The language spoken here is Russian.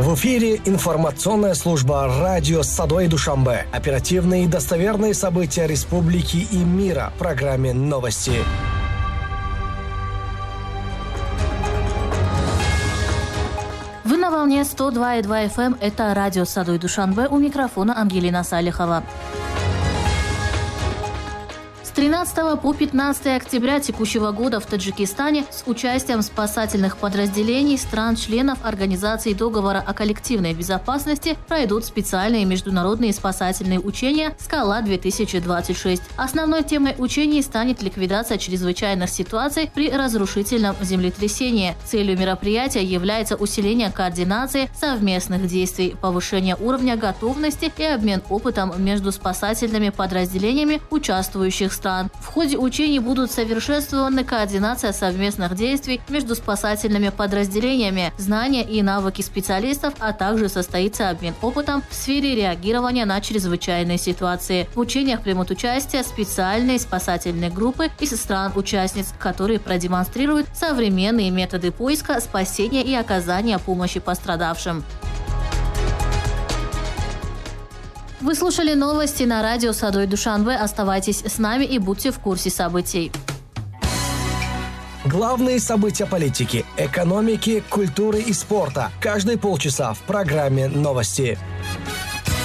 В эфире информационная служба радио Садой Душанбе. Оперативные и достоверные события республики и мира в программе «Новости». Вы на волне 102,2 FM. Это радио Садой Душанбе. У микрофона Ангелина Салихова. С 13 по 15 октября текущего года в Таджикистане с участием спасательных подразделений стран-членов Организации договора о коллективной безопасности пройдут специальные международные спасательные учения «Скала-2026». Основной темой учений станет ликвидация чрезвычайных ситуаций при разрушительном землетрясении. Целью мероприятия является усиление координации совместных действий, повышение уровня готовности и обмен опытом между спасательными подразделениями участвующих стран. В ходе учений будут совершенствованы координация совместных действий между спасательными подразделениями, знания и навыки специалистов, а также состоится обмен опытом в сфере реагирования на чрезвычайные ситуации. В учениях примут участие специальные спасательные группы из стран-участниц, которые продемонстрируют современные методы поиска, спасения и оказания помощи пострадавшим. Вы слушали новости на радио Садой Душанбе. Оставайтесь с нами и будьте в курсе событий. Главные события политики, экономики, культуры и спорта. Каждые полчаса в программе «Новости».